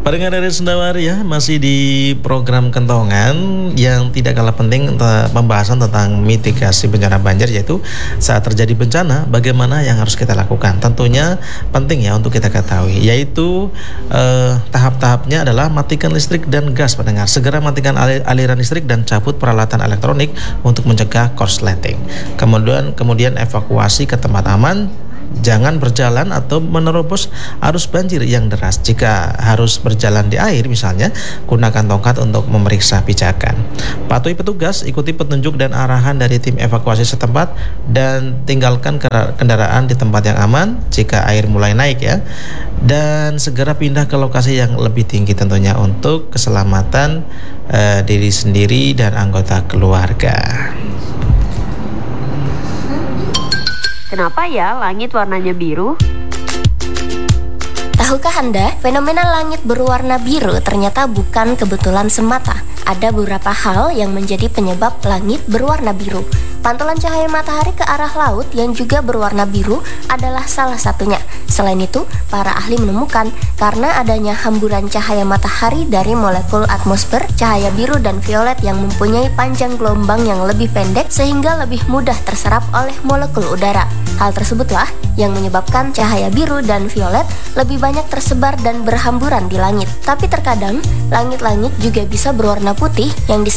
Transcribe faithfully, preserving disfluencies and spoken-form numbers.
Pendengar dari Sendawari ya, masih di program Kentongan yang tidak kalah penting untuk pembahasan tentang mitigasi bencana banjir, yaitu saat terjadi bencana bagaimana yang harus kita lakukan. Tentunya penting ya untuk kita ketahui, yaitu eh, tahap-tahapnya adalah matikan listrik dan gas pendengar. Segera matikan aliran listrik dan cabut peralatan elektronik untuk mencegah korsleting. Kemudian kemudian evakuasi ke tempat aman. Jangan berjalan atau menerobos arus banjir yang deras. Jika harus berjalan di air misalnya, gunakan tongkat untuk memeriksa pijakan. Patuhi petugas, ikuti petunjuk dan arahan dari tim evakuasi setempat, dan tinggalkan kendaraan di tempat yang aman jika air mulai naik ya. Dan segera pindah ke lokasi yang lebih tinggi tentunya untuk keselamatan eh, diri sendiri dan anggota keluarga. Kenapa ya langit warnanya biru? Tahukah Anda, fenomena langit berwarna biru ternyata bukan kebetulan semata. Ada beberapa hal yang menjadi penyebab langit berwarna biru. Pantulan cahaya matahari ke arah laut yang juga berwarna biru adalah salah satunya. Selain itu, para ahli menemukan karena adanya hamburan cahaya matahari dari molekul atmosfer, cahaya biru dan violet yang mempunyai panjang gelombang yang lebih pendek sehingga lebih mudah terserap oleh molekul udara. Hal tersebutlah yang menyebabkan cahaya biru dan violet lebih banyak tersebar dan berhamburan di langit. Tapi terkadang, langit-langit juga bisa berwarna putih yang disebut